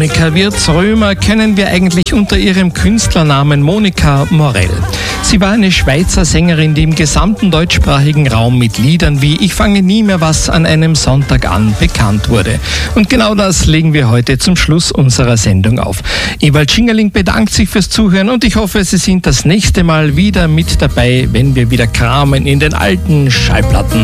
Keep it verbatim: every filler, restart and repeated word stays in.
Monika Wirtz-Römer kennen wir eigentlich unter ihrem Künstlernamen Monika Morell. Sie war eine Schweizer Sängerin, die im gesamten deutschsprachigen Raum mit Liedern wie Ich fange nie mehr was an einem Sonntag an bekannt wurde. Und genau das legen wir heute zum Schluss unserer Sendung auf. Ewald Schingerling bedankt sich fürs Zuhören und ich hoffe, Sie sind das nächste Mal wieder mit dabei, wenn wir wieder kramen in den alten Schallplatten.